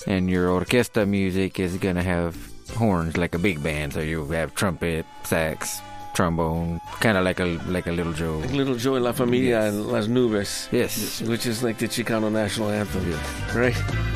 And your orquesta music is going to have horns like a big band. So you have trumpet, sax, trombone, kind of like a Little Joe. Like Little Joe y La Familia and Las Nubes. Yes. Which is like the Chicano national anthem. Yes. Right?